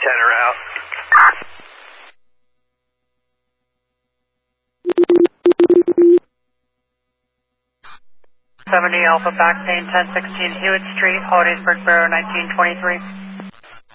Center out. 70 Alpha back main 1016 Hewitt Street, Hollidaysburg, Borough 1923.